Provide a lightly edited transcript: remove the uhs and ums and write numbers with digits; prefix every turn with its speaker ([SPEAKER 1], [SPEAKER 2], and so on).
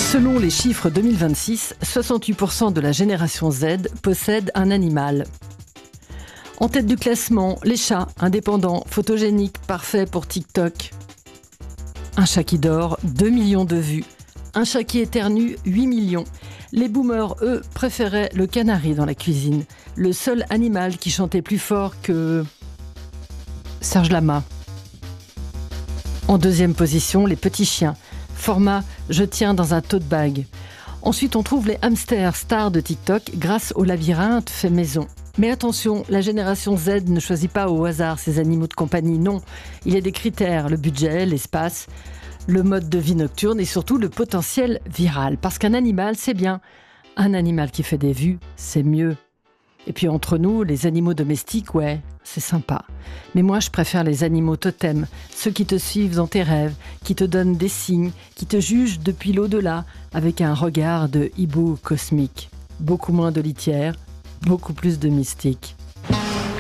[SPEAKER 1] Selon les chiffres 2026, 68% de la génération Z possède un animal. En tête du classement, les chats, indépendants, photogéniques, parfaits pour TikTok. Un chat qui dort, 2 millions de vues. Un chat qui éternue, 8 millions. Les boomers, eux, préféraient le canari dans la cuisine. Le seul animal qui chantait plus fort que Serge Lama. En deuxième position, les petits chiens. Format « je tiens dans un tote bag ». Ensuite, on trouve les hamsters stars de TikTok grâce au labyrinthe fait maison. Mais attention, la génération Z ne choisit pas au hasard ses animaux de compagnie, non. Il y a des critères, le budget, l'espace, le mode de vie nocturne et surtout le potentiel viral. Parce qu'un animal, c'est bien. Un animal qui fait des vues, c'est mieux. Et puis entre nous, les animaux domestiques, ouais, c'est sympa. Mais moi, je préfère les animaux totems, ceux qui te suivent dans tes rêves, qui te donnent des signes, qui te jugent depuis l'au-delà, avec un regard de hibou cosmique. Beaucoup moins de litière, beaucoup plus de mystique.